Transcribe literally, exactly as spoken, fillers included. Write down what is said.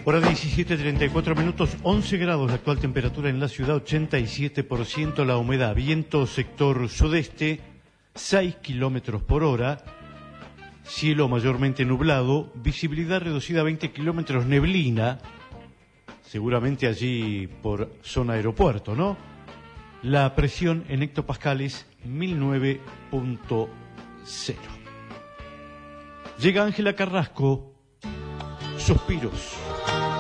Hora diecisiete treinta y cuatro minutos, once grados la actual temperatura en la ciudad, ochenta y siete por ciento la humedad, viento sector sudeste, seis kilómetros por hora, cielo mayormente nublado, visibilidad reducida a veinte kilómetros, neblina, seguramente allí por zona aeropuerto, ¿no? La presión en hectopascales mil nueve punto cero. Llega Ángela Carrasco, Suspiros.